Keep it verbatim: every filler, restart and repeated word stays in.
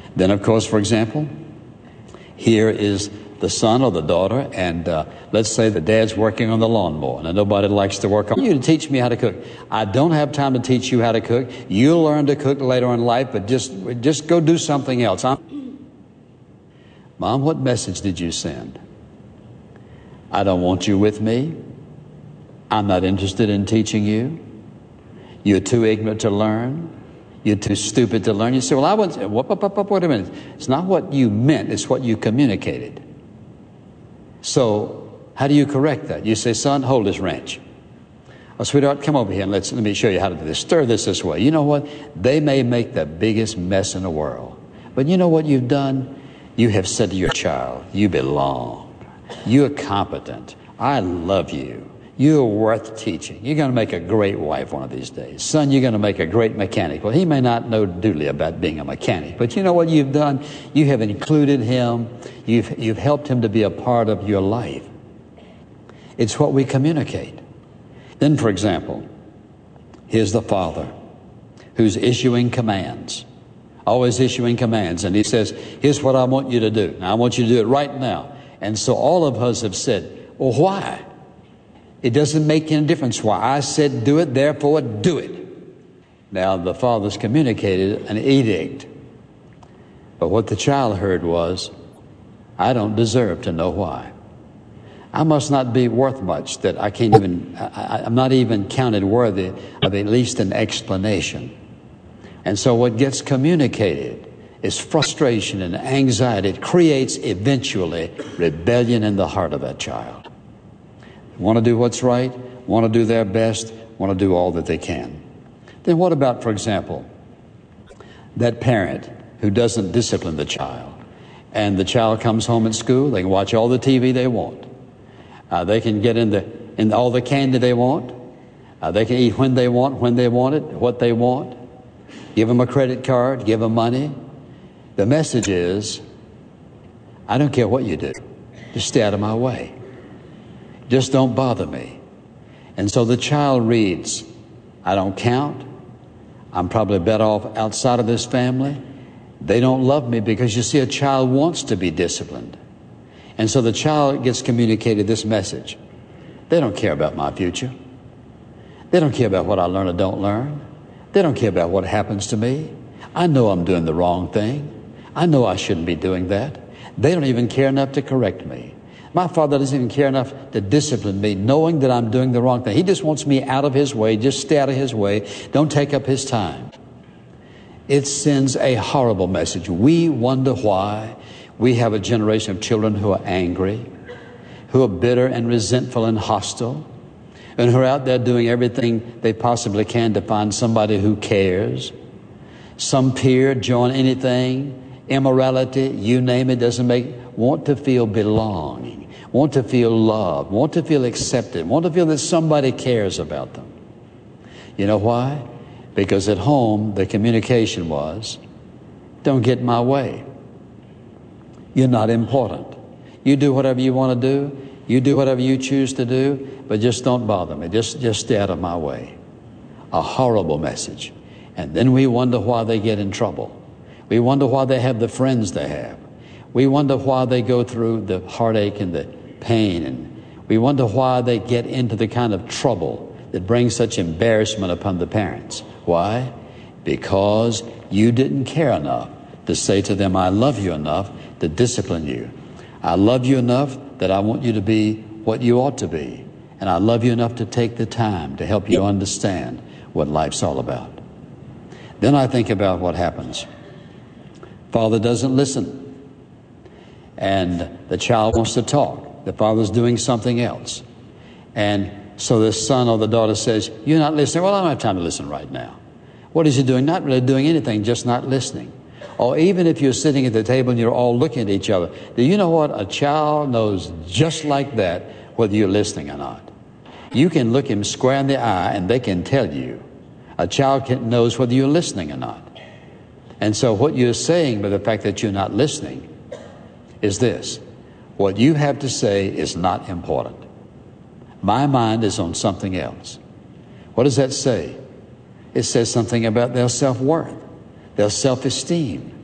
Then, of course, for example, here is the son or the daughter, and uh, let's say the dad's working on the lawnmower, and nobody likes to work on you to teach me how to cook. I don't have time to teach you how to cook. You'll learn to cook later in life, but just just go do something else. I'm... Mom, what message did you send? I don't want you with me. I'm not interested in teaching you. You're too ignorant to learn. You're too stupid to learn. You say, well, I wasn't... Wait, wait, wait, wait a minute. It's not what you meant. It's what you communicated. So how do you correct that? You say, son, hold this wrench. Oh, sweetheart, come over here and let's, let me show you how to do this. Stir this this way. You know what? They may make the biggest mess in the world. But you know what you've done? You have said to your child, you belong. You're competent. I love you. You're worth teaching. You're going to make a great wife one of these days. Son, you're going to make a great mechanic. Well, he may not know doodly about being a mechanic, but you know what you've done? You have included him. You've, you've helped him to be a part of your life. It's what we communicate. Then, for example, here's the father who's issuing commands, always issuing commands. And he says, here's what I want you to do. Now, I want you to do it right now. And so all of us have said, well, why? It doesn't make any difference why. I said do it, therefore do it. Now, the father's communicated an edict. But what the child heard was, I don't deserve to know why. I must not be worth much that I can't even, I, I'm not even counted worthy of at least an explanation. And so what gets communicated is frustration and anxiety. It creates eventually rebellion in the heart of that child. Want to do what's right, want to do their best, want to do all that they can. Then what about, for example, that parent who doesn't discipline the child, and the child comes home at school, they can watch all the T V they want, uh, they can get in, the, in all the candy they want, uh, they can eat when they want, when they want it, what they want, give them a credit card, give them money. The message is, I don't care what you do, just stay out of my way. Just don't bother me. And so the child reads, I don't count. I'm probably better off outside of this family. They don't love me, because you see, a child wants to be disciplined. And so the child gets communicated this message. They don't care about my future. They don't care about what I learn or don't learn. They don't care about what happens to me. I know I'm doing the wrong thing. I know I shouldn't be doing that. They don't even care enough to correct me. My father doesn't even care enough to discipline me, knowing that I'm doing the wrong thing. He just wants me out of his way. Just stay out of his way. Don't take up his time. It sends a horrible message. We wonder why we have a generation of children who are angry, who are bitter and resentful and hostile, and who are out there doing everything they possibly can to find somebody who cares. Some peer, join anything, immorality, you name it, doesn't make, want to feel belonging, want to feel loved, want to feel accepted, want to feel that somebody cares about them. You know why? Because at home, the communication was, don't get in my way. You're not important. You do whatever you want to do. You do whatever you choose to do, but just don't bother me. Just, just stay out of my way. A horrible message. And then we wonder why they get in trouble. We wonder why they have the friends they have. We wonder why they go through the heartache and the pain. And we wonder why they get into the kind of trouble that brings such embarrassment upon the parents. Why? Because you didn't care enough to say to them, I love you enough to discipline you. I love you enough that I want you to be what you ought to be. And I love you enough to take the time to help you understand what life's all about. Then I think about what happens. Father doesn't listen. And the child wants to talk. The father's doing something else. And so the son or the daughter says, you're not listening. Well, I don't have time to listen right now. What is he doing? Not really doing anything, just not listening. Or even if you're sitting at the table and you're all looking at each other, do you know what? A child knows just like that whether you're listening or not. You can look him square in the eye and they can tell you. A child can, knows whether you're listening or not. And so what you're saying by the fact that you're not listening is this. What you have to say is not important. My mind is on something else. What does that say? It says something about their self-worth, their self-esteem,